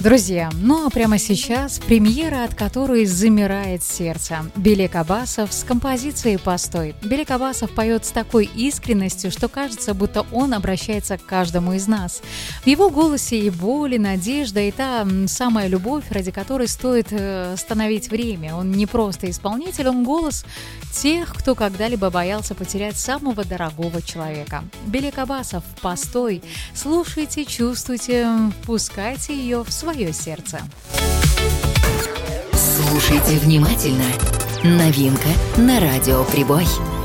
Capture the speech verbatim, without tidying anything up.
Друзья, ну а прямо сейчас премьера, от которой замирает сердце. Белек Аббасов с композицией «Постой». Белек Аббасов поет с такой искренностью, что кажется, будто он обращается к каждому из нас. В его голосе и боль, и надежда, и та самая любовь, ради которой стоит остановить время. Он не просто исполнитель, он голос тех, кто когда-либо боялся потерять самого дорогого человека. Белек Аббасов «Постой». Слушайте, чувствуйте, впускайте ее в свой свое сердце. Слушайте внимательно. Новинка на радио «Прибой».